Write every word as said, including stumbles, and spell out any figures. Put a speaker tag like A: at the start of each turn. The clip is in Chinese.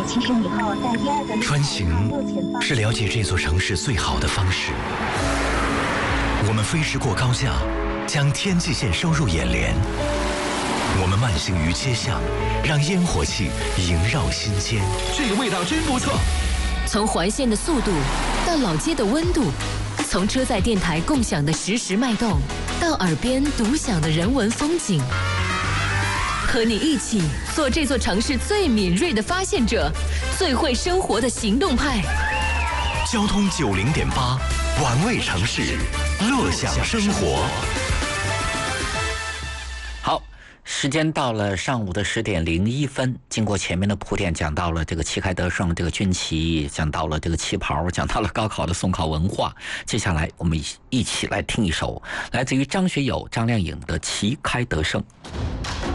A: 七十米后，在第二个
B: 穿行是了解这座城市最好的方式。我们飞驰过高架，将天际线收入眼帘。我们慢行于街巷，让烟火气萦绕心间。
C: 这个味道真不错。
D: 从环线的速度到老街的温度，从车载电台共享的实时脉动，到耳边独享的人文风景。和你一起做这座城市最敏锐的发现者，最会生活的行动派。
B: 交通九零点八，玩味城市，乐享生活。
E: 好，时间到了上午的十点零一分。经过前面的铺垫，讲到了这个旗开得胜，这个军旗，讲到了这个旗袍，讲到了高考的送考文化。接下来我们一起来听一首来自于张学友、张靓颖的《旗开得胜》。